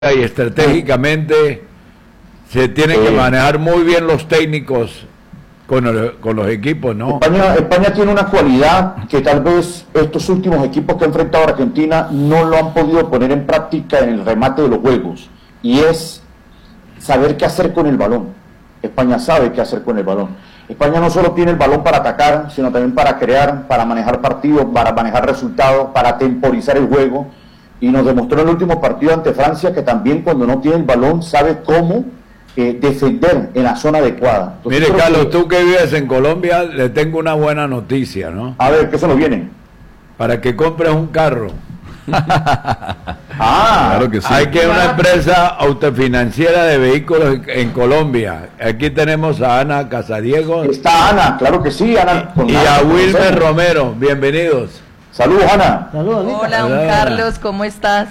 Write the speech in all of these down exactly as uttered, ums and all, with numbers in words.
y estratégicamente se tienen que manejar muy bien los técnicos con, el, con los equipos, ¿no? España, España tiene una cualidad que tal vez estos últimos equipos que ha enfrentado a Argentina no lo han podido poner en práctica en el remate de los juegos, y es saber qué hacer con el balón. España sabe qué hacer con el balón. España no solo tiene el balón para atacar, sino también para crear, para manejar partidos, para manejar resultados, para temporizar el juego. Y nos demostró en el último partido ante Francia que también cuando no tiene el balón sabe cómo eh, defender en la zona adecuada. Entonces, mire, Carlos, que... tú que vives en Colombia, le tengo una buena noticia, ¿no? A ver, ¿qué se nos viene? Para que compres un carro. Ah, claro que sí. Hay que una empresa autofinanciera de vehículos en Colombia. Aquí tenemos a Ana Casadiego. Está Ana, claro que sí, Ana. Y, y a Wilmer Romero, bienvenidos. Saludos, Ana. Saludos, Hola, don Carlos, ¿cómo estás?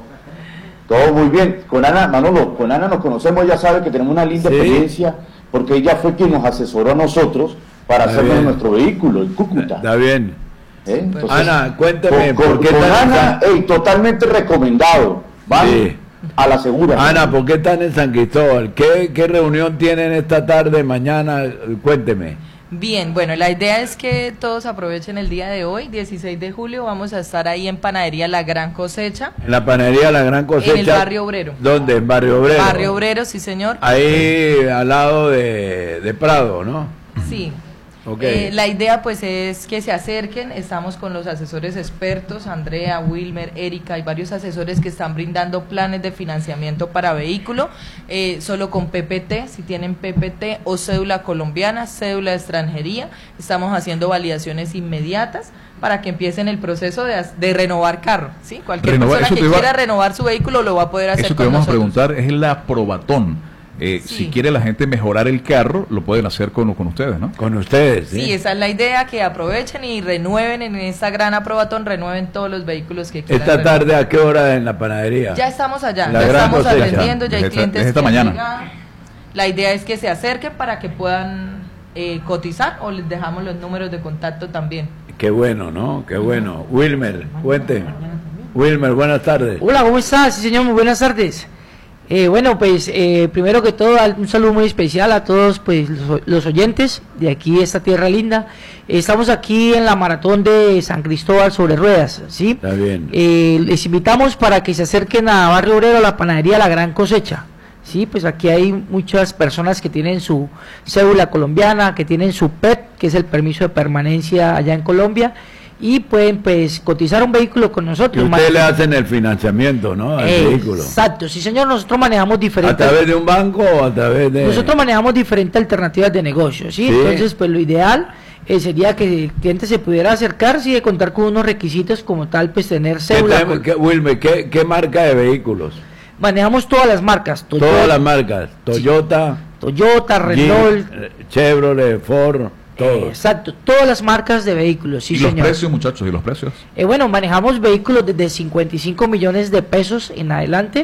Todo muy bien. Con Ana, Manolo, con Ana nos conocemos, ya sabe que tenemos una linda ¿Sí? experiencia, porque ella fue quien nos asesoró a nosotros para hacernos nuestro vehículo, el Cúcuta. Está bien. ¿Eh? Entonces, Ana, cuénteme, con, ¿por qué con tan Ana, ey, totalmente recomendado. ¿Vale? Sí. A la segura. Ana, ¿por qué están en San Cristóbal? ¿Qué, qué reunión tienen esta tarde, mañana? Cuénteme. Bien, bueno, la idea es que todos aprovechen el día de hoy, dieciséis de julio, vamos a estar ahí en Panadería La Gran Cosecha. En la Panadería La Gran Cosecha. En el Barrio Obrero. ¿Dónde? En Barrio Obrero. Barrio Obrero, sí señor. Ahí al lado de, de Prado, ¿no? Sí. Okay. Eh, la idea pues es que se acerquen, estamos con los asesores expertos, Andrea, Wilmer, Erika, hay varios asesores que están brindando planes de financiamiento para vehículo, eh, solo con P P T, si tienen P P T o cédula colombiana, cédula de extranjería, estamos haciendo validaciones inmediatas para que empiecen el proceso de, de renovar carro, ¿sí? Cualquier renovar, persona que iba, quiera renovar su vehículo lo va a poder hacer eso con que vamos nosotros. a preguntar es la Probatón. Eh, sí. Si quiere la gente mejorar el carro, lo pueden hacer con, con ustedes, ¿no? Con ustedes, sí. Sí, esa es la idea, que aprovechen y renueven en esta gran aprobatón, renueven todos los vehículos que quieran. ¿Esta tarde renovar. A qué hora en la panadería? Ya estamos allá, la ya estamos cosecha. atendiendo, ya hay desde clientes esta, desde esta que mañana. llegan. La idea es que se acerquen para que puedan eh, cotizar, o les dejamos los números de contacto también. Qué bueno, ¿no? Qué bueno. Wilmer, cuente. Wilmer, buenas tardes. Hola, ¿cómo estás? Sí, señor, muy buenas tardes. Eh, bueno, pues eh, primero que todo un saludo muy especial a todos pues los, los oyentes de aquí, esta tierra linda. Eh, estamos aquí en la maratón de San Cristóbal sobre ruedas, ¿sí? Está bien. Eh, les invitamos para que se acerquen a Barrio Obrero, a la Panadería La Gran Cosecha. Sí, pues aquí hay muchas personas que tienen su cédula colombiana, que tienen su P E T, que es el permiso de permanencia allá en Colombia, y pueden pues cotizar un vehículo con nosotros. Y ustedes le hacen el financiamiento, ¿no? Al eh, vehículo. Exacto, sí señor, nosotros manejamos diferentes... ¿A través de un banco o a través de...? Nosotros manejamos diferentes alternativas de negocio, ¿sí? ¿sí? Entonces, pues lo ideal eh, sería que el cliente se pudiera acercar, sí, de contar con unos requisitos como tal, pues tener cédula. ¿Qué, qué, Wilmer, ¿qué, qué marca de vehículos? Manejamos todas las marcas. Toyota, todas las marcas, Toyota... Sí. Toyota, Renault... Jeep, Chevrolet, Ford... Eh, exacto, todas las marcas de vehículos, sí, ¿Y señor. los precios, muchachos? ¿Y los precios? Eh, bueno, manejamos vehículos desde cincuenta y cinco millones de pesos en adelante,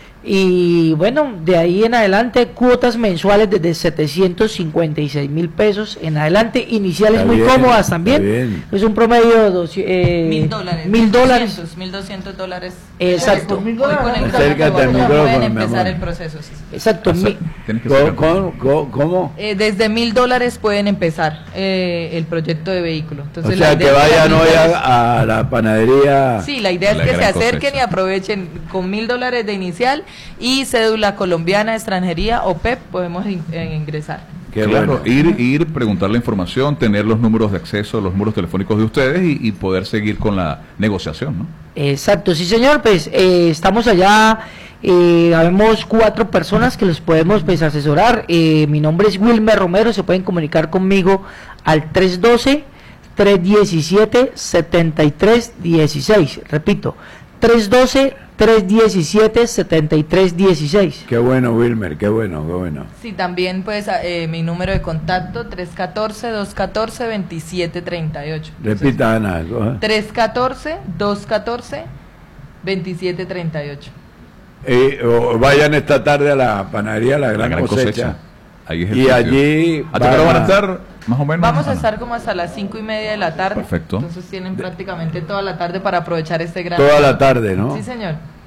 y bueno, de ahí en adelante cuotas mensuales desde setecientos cincuenta y seis mil pesos en adelante, iniciales está muy bien, cómodas también, es un promedio de eh, mil dólares, mil dólares, mil doscientos dólares. Exacto. Hoy con el Acércate al micrófono, pueden empezar el proceso. Sí. Exacto. Mi, ¿Cómo? ¿Cómo? ¿Cómo? Eh, desde mil dólares pueden empezar eh, el proyecto de vehículo. Entonces, o sea, que vayan hoy a, a la panadería. Sí, la idea es la que se acerquen cosecha. Y aprovechen con mil dólares de inicial y cédula colombiana, extranjería o P E P, podemos in, eh, ingresar. Qué claro, bueno. ir, ir, preguntar la información, tener los números de acceso, los números telefónicos de ustedes y, y poder seguir con la negociación, ¿no? Exacto, sí señor, pues eh, estamos allá, eh, habemos cuatro personas que los podemos pues asesorar, eh, mi nombre es Wilmer Romero, se pueden comunicar conmigo al tres uno dos, tres uno siete, siete tres uno seis, repito, tres uno dos, tres uno siete, siete tres uno seis. Qué bueno, Wilmer, qué bueno, qué bueno. Sí, también pues eh, mi número de contacto tres uno cuatro, dos uno cuatro, dos siete tres ocho. Repita, Ana. tres uno cuatro, dos uno cuatro, dos siete tres ocho. Eh, o vayan esta tarde a la panadería La Gran, la gran Cosecha. cosecha. Ahí es el y precio. Allí ¿A qué hora van a estar? Más o menos. Vamos a estar como hasta las cinco y media de la tarde. Perfecto. Entonces tienen prácticamente toda la tarde para aprovechar este gran... Toda la tarde, ¿no? Sí, señor.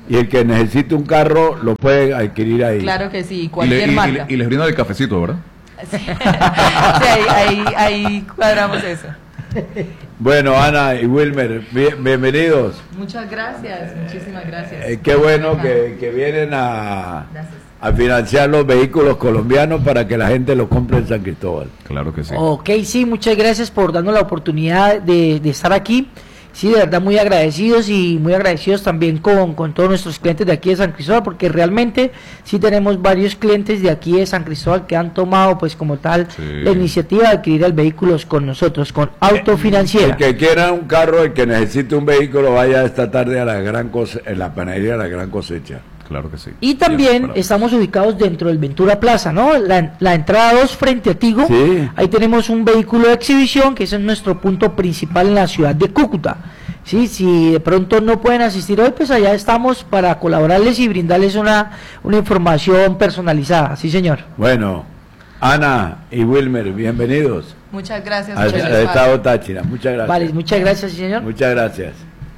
y el que necesite un carro lo puede adquirir ahí. Claro que sí, Y, cualquier le- y- y marca. le- y les brindan el cafecito, ¿verdad? Sí, sí, ahí, ahí, ahí cuadramos eso. Bueno, Ana y Wilmer, bien- bienvenidos. Muchas gracias, muchísimas gracias. Eh, qué bueno que, que vienen a, Gracias. a financiar los vehículos colombianos para que la gente los compre en San Cristóbal. Claro que sí. Ok, sí, muchas gracias por darnos la oportunidad de, de estar aquí. Sí, de verdad muy agradecidos y muy agradecidos también con, con todos nuestros clientes de aquí de San Cristóbal, porque realmente sí tenemos varios clientes de aquí de San Cristóbal que han tomado pues como tal Sí. la iniciativa de adquirir el vehículos con nosotros, con Autofinanciera. El que quiera un carro, el que necesite un vehículo, vaya esta tarde a la gran cose- en la panadería de la Gran Cosecha. Claro que sí. Y también Bien, estamos ubicados dentro del Ventura Plaza, ¿no? La, la entrada dos frente a Tigo. Sí. Ahí tenemos un vehículo de exhibición, que ese es nuestro punto principal en la ciudad de Cúcuta. Sí, si de pronto no pueden asistir hoy, pues allá estamos para colaborarles y brindarles una, una información personalizada. Sí, señor. Bueno, Ana y Wilmer, bienvenidos Muchas gracias. al por el al espacio. Estado Táchira. Muchas gracias. Vale, muchas gracias, sí, señor. Muchas gracias.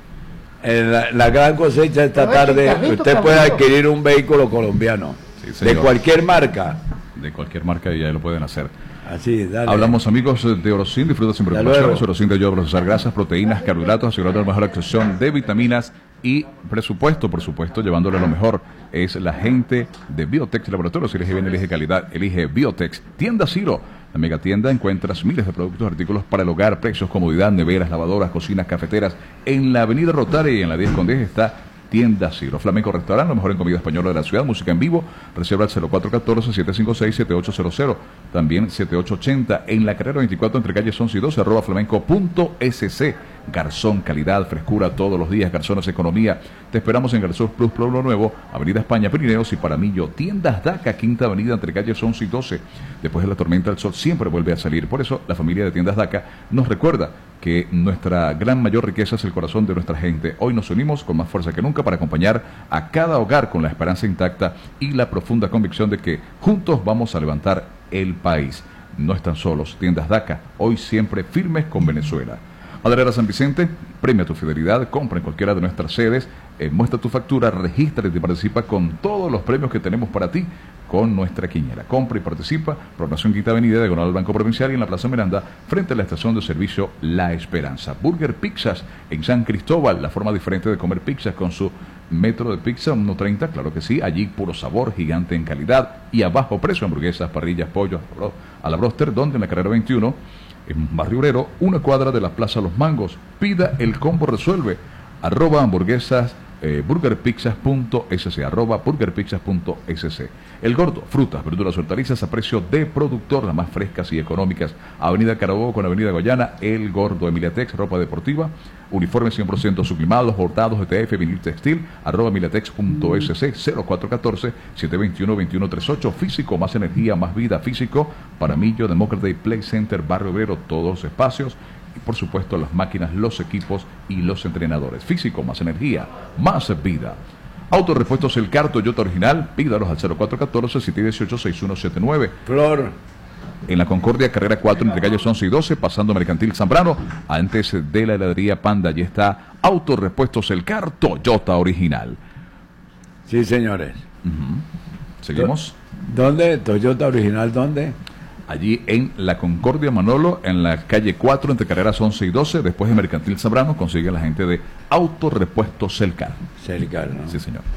En la, la Gran Cosecha esta Pero es que tarde, Carlito, usted puede Carlito. adquirir un vehículo colombiano Sí, de señor. cualquier marca. De cualquier marca ya lo pueden hacer. Así, dale. Hablamos, amigos, de Orocin, disfruta sin Hasta preocupaciones. luego. Orocin te ayuda a procesar grasas, proteínas, carbohidratos, asegurando la mejor absorción de vitaminas y presupuesto, por supuesto, llevándole lo mejor. Es la gente de Biotex Laboratorios. Si elige bien, elige calidad, elige Biotex. Tienda Ciro. La mega tienda encuentras miles de productos, artículos para el hogar, precios, comodidad, neveras, lavadoras, cocinas, cafeteras. En la avenida Rotaria y en la diez con diez está Tienda Ciro. Flamenco Restaurante, lo mejor en comida española de la ciudad, música en vivo. Reserva al cero cuatro uno cuatro, siete cinco seis, siete ocho cero cero. También siete ocho ocho cero en la carrera veinticuatro entre calles once y doce, arroba flamenco punto es ce. Garzón, calidad, frescura todos los días. Garzones Economía. Te esperamos en Garzón Plus Pueblo Nuevo, Avenida España, Pirineos y Paramillo. Tiendas Daca, Quinta Avenida entre calles once y doce. Después de la tormenta, el sol siempre vuelve a salir. Por eso, la familia de Tiendas Daca nos recuerda que nuestra gran mayor riqueza es el corazón de nuestra gente. Hoy nos unimos con más fuerza que nunca para acompañar a cada hogar con la esperanza intacta y la profunda convicción de que juntos vamos a levantar el país. No están solos. Tiendas Daca, hoy siempre firmes con Venezuela. Adelera San Vicente, premia tu fidelidad, compra en cualquiera de nuestras sedes, eh, muestra tu factura, regístrate y participa con todos los premios que tenemos para ti con nuestra quiniela. Compra y participa, Programación Quinta Avenida, diagonal al Banco Provincial y en la Plaza Miranda, frente a la estación de servicio La Esperanza. Burger Pizzas en San Cristóbal, la forma diferente de comer pizzas con su metro de pizza, uno treinta, claro que sí, allí puro sabor, gigante en calidad y a bajo precio, hamburguesas, parrillas, pollo, a la broster, donde en la carrera veintiuno, en Barrio Obrero, una cuadra de la Plaza Los Mangos. Pida el combo resuelve, arroba hamburguesas, eh, burgerpizzas.sc, arroba burgerpizzas.sc. El Gordo, frutas, verduras, hortalizas a precio de productor, las más frescas y económicas. Avenida Carabobo con Avenida Guayana, El Gordo, Emilatex, ropa deportiva, uniformes cien por ciento sublimados, bordados, E T F, vinil textil, arroba emilatex.sc, cero cuatro uno cuatro, siete dos uno, dos uno tres ocho, físico, más energía, más vida, físico, Paramillo, Democracy Play Center, Barrio Obrero, todos los espacios. Y por supuesto las máquinas, los equipos y los entrenadores. Físico, más energía, más vida. Autorepuestos El Car Toyota original, pídalos al cero cuatro uno cuatro, siete uno ocho, seis uno siete nueve. Flor, En la Concordia, carrera cuatro, entre calles once y doce, pasando Mercantil Zambrano, antes de la heladería Panda. Allí está Autorepuestos El Car Toyota original. sí señores. Seguimos. ¿Dónde? Toyota original, ¿dónde? Allí en la Concordia Manolo, en la calle cuatro, entre carreras once y doce, después de Mercantil Zambrano, consigue la gente de Autorepuestos El Car. Cerca, ¿no? Sí, señor.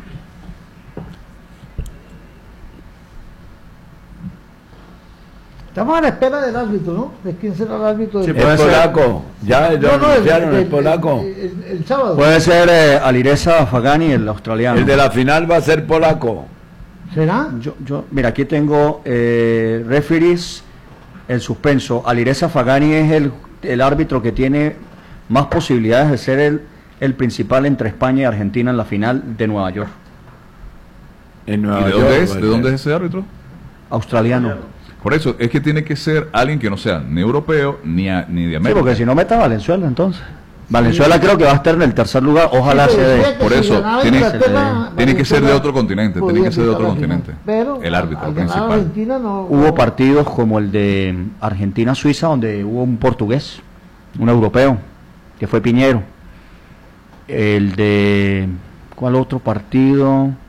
Estamos a la espera del árbitro, ¿no? ¿De quién será el árbitro? Sí, del... puede Es ser. polaco. Ya, ya No, no, el, anunciaron, el- es polaco. el- el- el sábado. Puede ser eh, Alireza Fagani, el australiano. El de la final va a ser polaco. ¿Será? Yo, yo, mira, aquí tengo eh, referees, el suspenso. Alireza Fagani es el, el árbitro que tiene más posibilidades de ser el, el principal entre España y Argentina en la final de Nueva York. En ¿Y Nueva de York. dónde es? va a ¿De dónde ser. es ese árbitro? Australiano. Por eso, es que tiene que ser alguien que no sea ni europeo ni, a- ni de Sí, América. porque si no meta a Valenzuela entonces. Valenzuela creo que va a estar en el tercer lugar, ojalá Sí, se pero dé. decía que Por si eso, ganaba tiene- Inglaterra, tiene que ser de Venezuela otro continente, tiene podía que ser de otro pisar la final. continente. Pero El árbitro al ganar principal. Argentina no, Hubo no- partidos como el de Argentina-Suiza donde hubo un portugués, un europeo, que fue Piñero. El de ¿Cuál otro partido?